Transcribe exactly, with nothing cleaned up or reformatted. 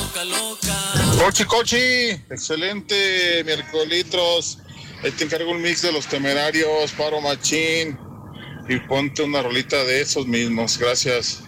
Cochi, cochi, excelente miércoles. Ahí te encargo un mix de Los Temerarios, Paro Machín, y ponte una rolita de esos mismos. Gracias.